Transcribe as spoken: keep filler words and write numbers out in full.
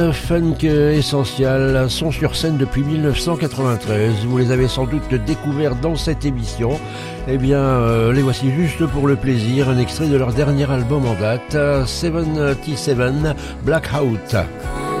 Funk Essential sont sur scène depuis mille neuf cent quatre-vingt-treize. Vous les avez sans doute découverts dans cette émission. Eh bien, euh, les voici juste pour le plaisir. Un extrait de leur dernier album en date, soixante-dix-sept Blackout.